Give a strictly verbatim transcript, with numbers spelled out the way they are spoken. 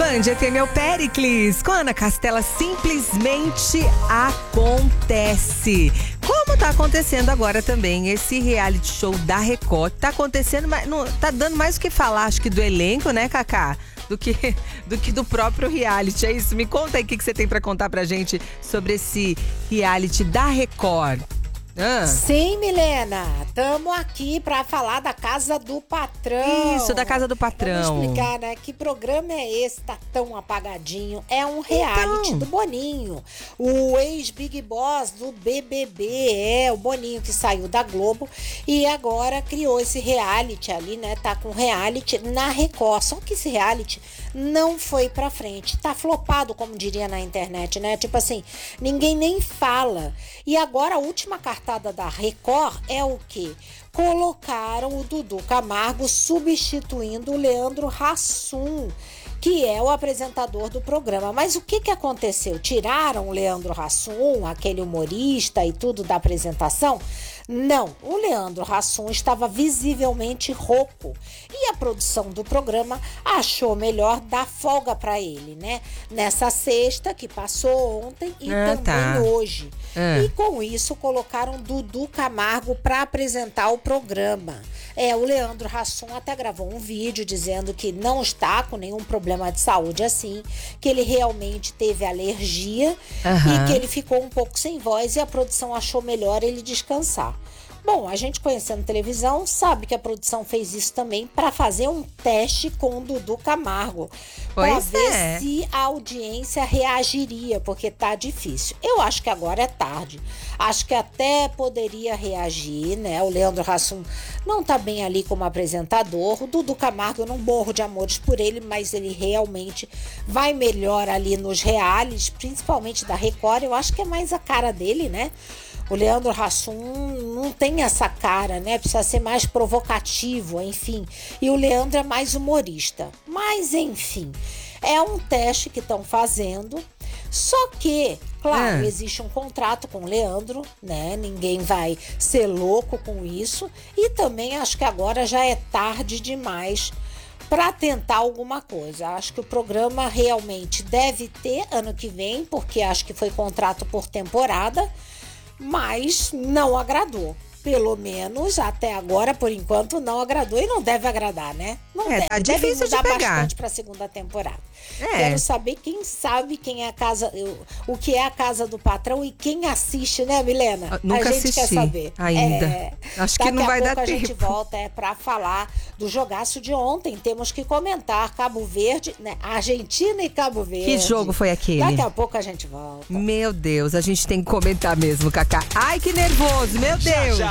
Band F M é o Péricles. Com a Ana Castela, simplesmente acontece. Como tá acontecendo agora também esse reality show da Record. Tá acontecendo, mas não, tá dando mais o que falar, acho que do elenco, né, Cacá? Do que, do que do próprio reality, é isso? Me conta aí o que, que você tem pra contar pra gente sobre esse reality da Record. Ah. Sim, Milena, estamos aqui para falar da Casa do Patrão. Isso, da Casa do Patrão. Vamos explicar, né? Que programa é esse? Tá tão apagadinho. É um reality então. do Boninho. O ex-Big Boss do B B B. É, o Boninho que saiu da Globo e agora criou esse reality ali, né? Tá com reality na Record. Só que esse reality não foi pra frente. Tá flopado, como diria na internet, né? Tipo assim, ninguém nem fala. E agora a última carta da Record é o que? Colocaram o Dudu Camargo substituindo o Leandro Hassum, que é o apresentador do programa. Mas o que, que aconteceu? Tiraram o Leandro Hassum, aquele humorista e tudo da apresentação? Não, o Leandro Hassum estava visivelmente rouco e a produção do programa achou melhor dar folga para ele, né? Nessa sexta que passou ontem e ah, também tá. hoje. Ah. E com isso colocaram Dudu Camargo para apresentar o programa. É, o Leandro Hassum até gravou um vídeo dizendo que não está com nenhum problema de saúde assim, que ele realmente teve alergia uhum. e que ele ficou um pouco sem voz e a produção achou melhor ele descansar. Bom, a gente conhecendo televisão sabe que a produção fez isso também para fazer um teste com o Dudu Camargo. Para ver é. se a audiência reagiria, porque tá difícil. Eu acho que agora é tarde. Acho que até poderia reagir, né? O Leandro Hassum não tá bem ali como apresentador. O Dudu Camargo, eu não morro de amores por ele, mas ele realmente vai melhor ali nos realities, principalmente da Record. Eu acho que é mais a cara dele, né? O Leandro Hassum não tem essa cara, né? Precisa ser mais provocativo, enfim. E o Leandro é mais humorista. Mas, enfim, é um teste que estão fazendo. Só que, claro, ah. existe um contrato com o Leandro, né? Ninguém vai ser louco com isso. E também acho que agora já é tarde demais para tentar alguma coisa. Acho que o programa realmente deve ter ano que vem, porque acho que foi contrato por temporada. Mas não agradou. Pelo menos até agora, por enquanto, não agradou e não deve agradar, né? Não é, deve. tá Deve difícil mudar de pegar. bastante para a segunda temporada. É. Quero saber quem sabe quem é a casa, o que é a Casa do Patrão e quem assiste, né, Milena? Eu nunca a gente assisti quer saber. ainda. É, Acho que não vai dar tempo. Daqui a pouco a gente volta é para falar do jogaço de ontem. Temos que comentar Cabo Verde, né? Argentina e Cabo Verde. Que jogo foi aquele? Daqui a pouco a gente volta. Meu Deus, a gente tem que comentar mesmo, Cacá. Ai, que nervoso, meu Deus. Já, já.